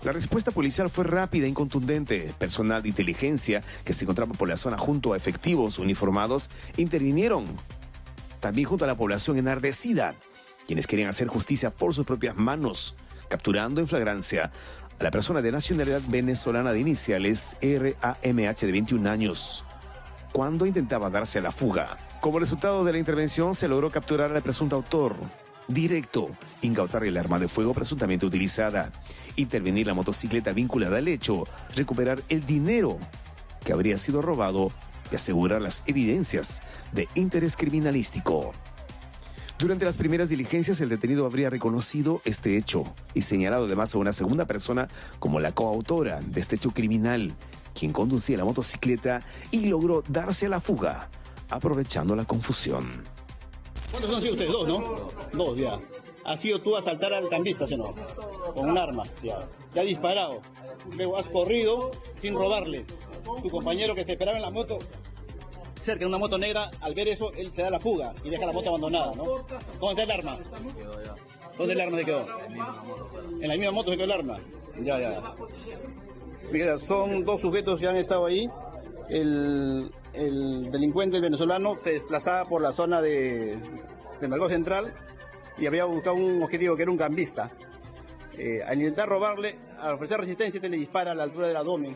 La respuesta policial fue rápida y contundente. Personal de inteligencia que se encontraba por la zona junto a efectivos uniformados intervinieron. También junto a la población enardecida, quienes querían hacer justicia por sus propias manos, capturando en flagrancia a la persona de nacionalidad venezolana de iniciales RAMH de 21 años, cuando intentaba darse a la fuga. Como resultado de la intervención se logró capturar al presunto autor directo, incautar el arma de fuego presuntamente utilizada, intervenir la motocicleta vinculada al hecho, recuperar el dinero que habría sido robado y asegurar las evidencias de interés criminalístico. Durante las primeras diligencias, el detenido habría reconocido este hecho y señalado además a una segunda persona como la coautora de este hecho criminal, quien conducía la motocicleta y logró darse a la fuga, aprovechando la confusión. ¿Cuántos han sido ustedes? Dos, ¿no? Dos, ya. ¿Has sido tú a asaltar al cambista, sí o no? Con un arma, ya. Ya has disparado. Luego has corrido sin robarle. Tu compañero que te esperaba en la moto, cerca de una moto negra, al ver eso, él se da la fuga y deja la moto abandonada, ¿no? ¿Dónde está el arma? ¿Dónde el arma se quedó? En la misma moto se quedó el arma. Ya. Mira, son dos sujetos que han estado ahí. El delincuente, el venezolano, se desplazaba por la zona del Mercado Central y había buscado un objetivo que era un cambista. Al intentar robarle, al ofrecer resistencia, le dispara a la altura del abdomen.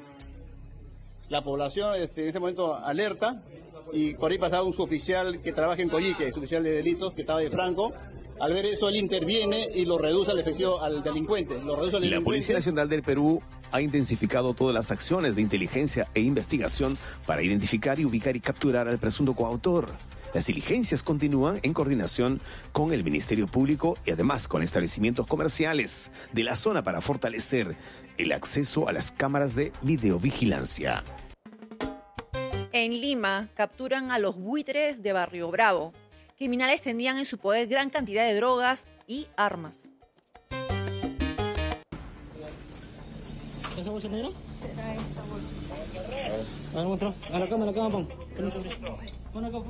La población en ese momento alerta y por ahí pasaba un suboficial que trabaja en Coyique, suboficial de delitos que estaba de Franco. Al ver eso, él interviene y lo reduce al efectivo al delincuente. La Policía Nacional del Perú ha intensificado todas las acciones de inteligencia e investigación para identificar y ubicar y capturar al presunto coautor. Las diligencias continúan en coordinación con el Ministerio Público y además con establecimientos comerciales de la zona para fortalecer el acceso a las cámaras de videovigilancia. En Lima capturan a los buitres de Barrio Bravo. Criminales tenían en su poder gran cantidad de drogas y armas. ¿Esa bolsa negra? Será esta bolsa. A ver, muestra. A la cama, pon. Pon acá.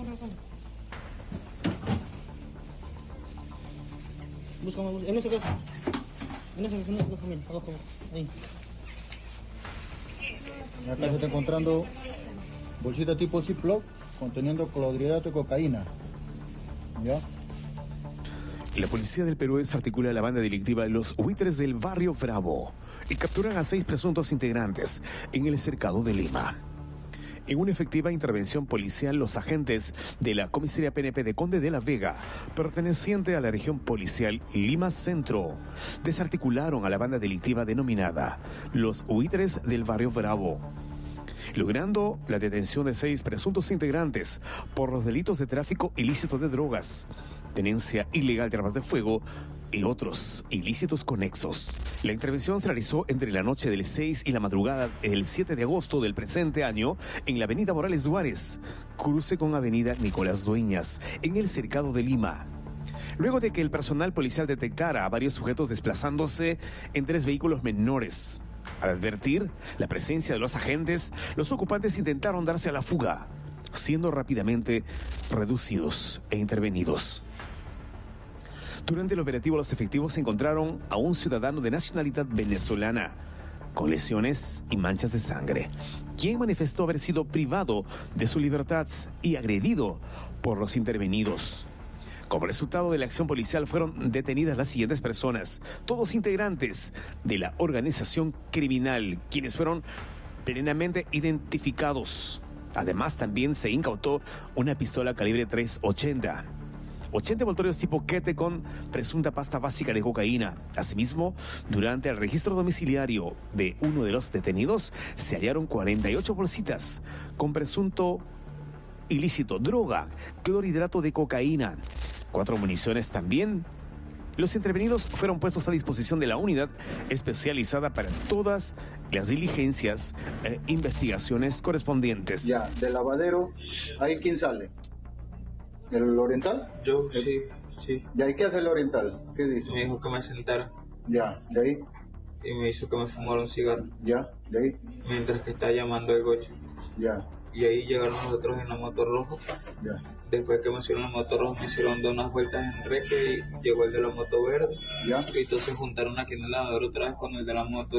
Busca más. En ese caja. Mira, abajo. Ahí. Acá se está encontrando bolsita tipo Ziploc conteniendo clorhidrato de cocaína. ¿Ya? La policía del Perú desarticula la banda delictiva Los Buitres del Barrio Bravo y capturan a 6 presuntos integrantes en el cercado de Lima. En una efectiva intervención policial, los agentes de la comisaría PNP de Conde de la Vega, perteneciente a la región policial Lima Centro, desarticularon a la banda delictiva denominada Los Buitres del Barrio Bravo, logrando la detención de 6 presuntos integrantes por los delitos de tráfico ilícito de drogas, tenencia ilegal de armas de fuego y otros ilícitos conexos. La intervención se realizó entre la noche del 6 y la madrugada del 7 de agosto del presente año en la avenida Morales Duárez, cruce con avenida Nicolás Dueñas, en el cercado de Lima. Luego de que el personal policial detectara a varios sujetos desplazándose en 3 vehículos menores, al advertir la presencia de los agentes, los ocupantes intentaron darse a la fuga, siendo rápidamente reducidos e intervenidos. Durante el operativo, los efectivos encontraron a un ciudadano de nacionalidad venezolana con lesiones y manchas de sangre, quien manifestó haber sido privado de su libertad y agredido por los intervenidos. Como resultado de la acción policial fueron detenidas las siguientes personas, todos integrantes de la organización criminal, quienes fueron plenamente identificados. Además, también se incautó una pistola calibre .380. 80 envoltorios tipo quete con presunta pasta básica de cocaína. Asimismo, durante el registro domiciliario de uno de los detenidos, se hallaron 48 bolsitas con presunto ilícito, droga, clorhidrato de cocaína, 4 municiones también. Los intervenidos fueron puestos a disposición de la unidad especializada para todas las diligencias e investigaciones correspondientes. Ya, del lavadero, ¿ahí quién sale? ¿El oriental? Yo, sí. ¿Y ahí qué hace el oriental? ¿Qué dice? Me dijo que me sentara. Ya, ¿de ahí? Y me hizo que me fumara un cigarro. Ya, ¿de ahí? Mientras que estaba llamando al goche. Ya. Y ahí llegaron los otros en la moto roja. Ya. Después que me hicieron la moto roja, me hicieron dar unas vueltas en reque y llegó el de la moto verde. Ya. Y entonces juntaron aquí en el lavadero otra vez con el de la moto